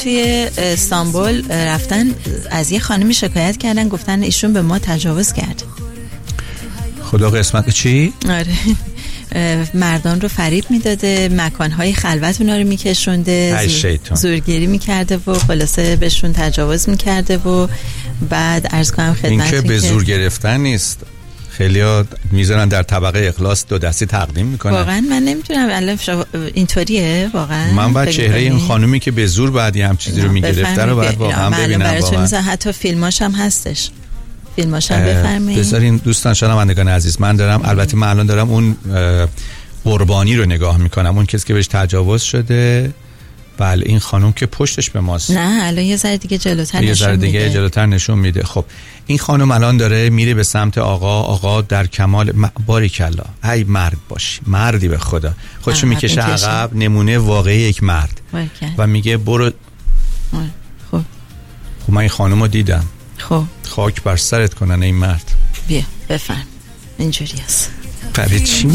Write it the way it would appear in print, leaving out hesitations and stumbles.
توی استانبول رفتن از یه خانمی شکایت کردن، گفتن ایشون به ما تجاوز کرد. خدا قسمت چی؟ آره، مردان رو فریب میداده، مکانهای خلوت اونا رو میکشونده، زورگیری میکرده و خلاصه بهشون تجاوز میکرده. و بعد عرض کنم خدمتتون این که به زور گرفتن نیست، خیلی‌ها میذارن در طبقه اخلاص دو دستی تقدیم میکنن. واقعا من نمیدونم الان اینطوریه واقعا. من بعد چهره این خانومی که به زور بعد هم چیزی رو میگرفته رو بعد واقعا ببینم. واقعا حتی فیلماش هم هستش، فیلماش هم بفرمایید. بذارین دوستان شنوندگان عزیز، من دارم البته من الان دارم اون قربانی رو نگاه میکنم، اون کسی که بهش تجاوز شده. بله این خانم که پشتش به ماست. نه الان یه ذره دیگه جلوتر نشون میده. خب این خانم الان داره میره به سمت آقا در کمال باریکلا. ای مرد باشی، مردی به خدا، خودشو میکشه عقب، نمونه واقعی یک مرد و میگه برو. خب من این خانم رو دیدم. خب خاک بر سرت کنن این مرد. بیا بفهم اینجوری است. برای چی